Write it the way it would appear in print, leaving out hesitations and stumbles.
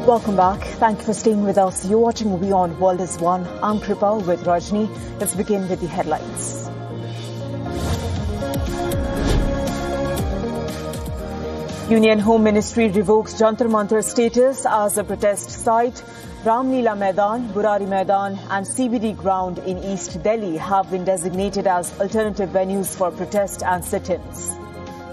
Welcome back. Thank you for staying with us. You're watching Beyond World is One. I'm Kripa with Rajni. Let's begin with the headlines. Union Home Ministry revokes Jantar Mantar status as a protest site. Ram Leela Maidan, Burari Maidan and CBD ground in East Delhi have been designated as alternative venues for protest and sit-ins.